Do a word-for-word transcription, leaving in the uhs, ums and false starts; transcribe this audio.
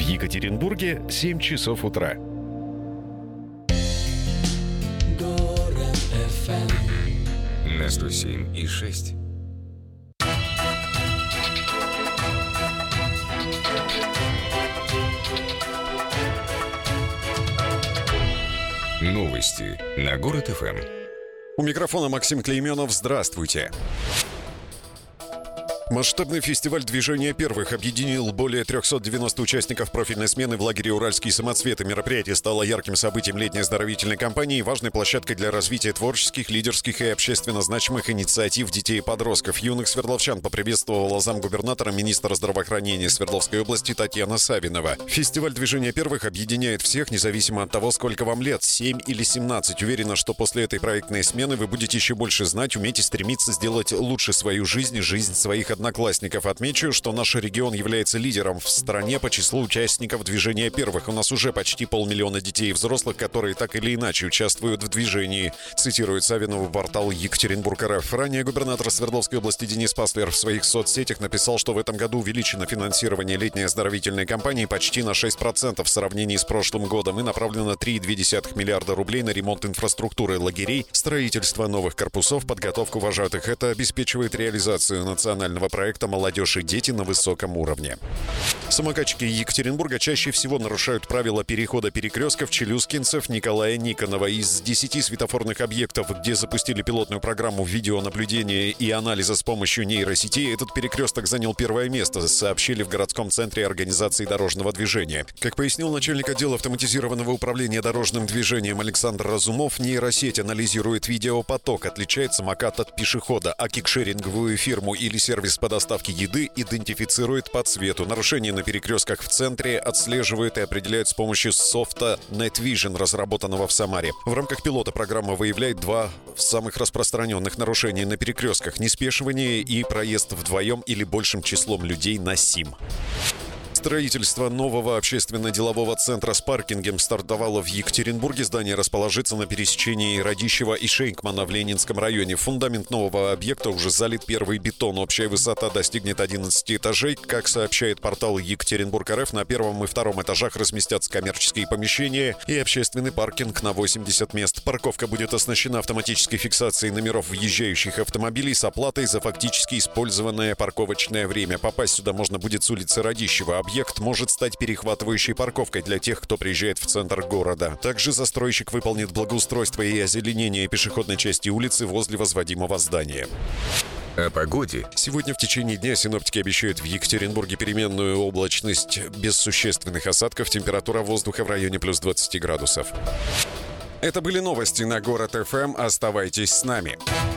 Екатеринбурге семь часов утра. На сто семь и шесть. Новости на Город эф эм. У микрофона Максим Клейменов. Здравствуйте. Масштабный фестиваль «Движение первых» объединил более трехсот девяноста участников профильной смены в лагере «Уральские самоцветы». Мероприятие стало ярким событием летней оздоровительной кампании и важной площадкой для развития творческих, лидерских и общественно значимых инициатив детей и подростков. Юных свердловчан поприветствовала замгубернатора, министра здравоохранения Свердловской области Татьяна Савинова. Фестиваль «Движение первых» объединяет всех, независимо от того, сколько вам лет, семь или семнадцать. Уверена, что после этой проектной смены вы будете еще больше знать, уметь и стремиться сделать лучше свою жизнь и жизнь своих одноклассников. Отмечу, что наш регион является лидером в стране по числу участников «Движения первых». У нас уже почти полмиллиона детей и взрослых, которые так или иначе участвуют в движении, цитирует Савинову портал Екатеринбург точка эр эф. Ранее губернатор Свердловской области Денис Паслер в своих соцсетях написал, что в этом году увеличено финансирование летней оздоровительной кампании почти на шесть процентов в сравнении с прошлым годом и направлено три целых две десятых миллиарда рублей на ремонт инфраструктуры лагерей, строительство новых корпусов, подготовку вожатых. Это обеспечивает реализацию национального проекта «Молодежь и дети» на высоком уровне. Самокатчики Екатеринбурга чаще всего нарушают правила перехода перекрестков Челюскинцев, Николая Никонова. Из десяти светофорных объектов, где запустили пилотную программу видеонаблюдения и анализа с помощью нейросетей, этот перекресток занял первое место, сообщили в городском центре организации дорожного движения. Как пояснил начальник отдела автоматизированного управления дорожным движением Александр Разумов, нейросеть анализирует видеопоток, отличает самокат от пешехода, а кикшеринговую фирму или сервис по доставке еды идентифицирует по цвету. Нарушения на перекрестках в центре отслеживают и определяют с помощью софта NetVision, разработанного в Самаре. В рамках пилота программа выявляет два самых распространенных нарушения на перекрестках: неспешивание и проезд вдвоем или большим числом людей на СИМ. Строительство нового общественно-делового центра с паркингом стартовало в Екатеринбурге. Здание расположится на пересечении Радищева и Шейнкмана в Ленинском районе. Фундамент нового объекта уже залит первый бетон. Общая высота достигнет одиннадцати этажей. Как сообщает портал Екатеринбург точка эр эф, на первом и втором этажах разместятся коммерческие помещения и общественный паркинг на восемьдесят мест. Парковка будет оснащена автоматической фиксацией номеров въезжающих автомобилей с оплатой за фактически использованное парковочное время. Попасть сюда можно будет с улицы Радищева. Объект может стать перехватывающей парковкой для тех, кто приезжает в центр города. Также застройщик выполнит благоустройство и озеленение пешеходной части улицы возле возводимого здания. О погоде. Сегодня в течение дня синоптики обещают в Екатеринбурге переменную облачность без существенных осадков. Температура воздуха в районе плюс двадцати градусов. Это были новости на Город эф эм. Оставайтесь с нами.